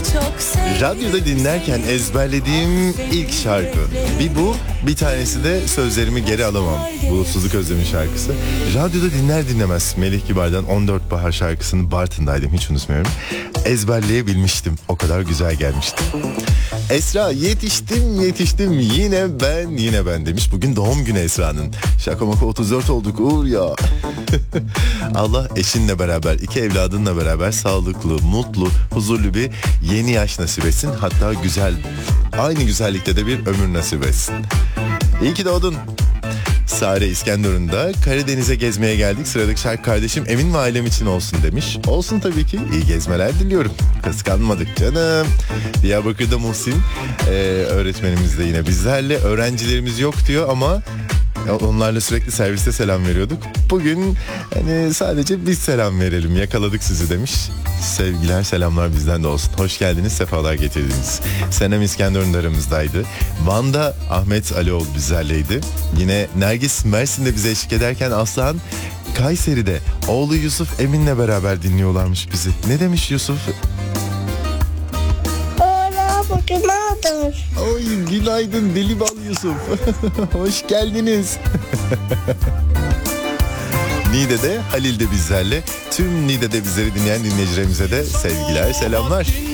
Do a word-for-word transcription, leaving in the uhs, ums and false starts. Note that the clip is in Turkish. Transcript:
Radyoda dinlerken ezberlediğim ilk şarkı. Bir bu, bir tanesi de Sözlerimi Geri Alamam. Bulutsuzluk Özlemi şarkısı. Radyoda dinler dinlemez Melih Kibar'dan on dört Bahar şarkısını Bartın'daydım, hiç unutmuyorum. Ezberleyebilmiştim. O kadar güzel gelmişti. Esra yetiştim yetiştim yine ben yine ben demiş. Bugün doğum günü Esra'nın. Şaka maka otuz dört olduk Uğur ya. Allah eşinle beraber, iki evladınla beraber sağlıklı, mutlu, huzurlu bir yeni yaş nasip etsin. Hatta güzel, aynı güzellikte de bir ömür nasip etsin. İyi ki doğdun. Sare İskenderun'da Karadeniz'e gezmeye geldik. Sıradaki şarkı kardeşim Emin ve ailem için olsun demiş. Olsun tabii ki. İyi gezmeler diliyorum. Kıskanmadık canım. Diyarbakır'da Muhsin ee, öğretmenimiz de yine bizlerle. Öğrencilerimiz yok diyor ama onlarla sürekli serviste selam veriyorduk. Bugün hani sadece biz selam verelim. Yakaladık sizi demiş. Sevgiler, selamlar bizden de olsun. Hoş geldiniz, sefalar getirdiniz. Senem İskenderun da aramızdaydı. Van'da Ahmet Alioğlu bizlerleydi. Yine Nergis Mersin'de bize eşlik ederken Aslan Kayseri'de oğlu Yusuf Emin'le beraber dinliyorlarmış bizi. Ne demiş Yusuf? Günaydın. Oy günaydın deli bal Yusuf. Hoş geldiniz. Niğde'de Halil de bizlerle. Tüm Niğde'de bizleri dinleyen dinleyicilerimize de sevgiler, selamlar.